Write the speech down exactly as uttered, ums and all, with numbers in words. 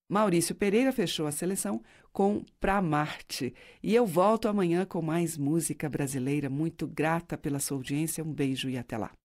Maurício Pereira fechou a seleção com Pra Marte. E eu volto amanhã com mais música brasileira. Muito grata pela sua audiência. Um beijo e até lá.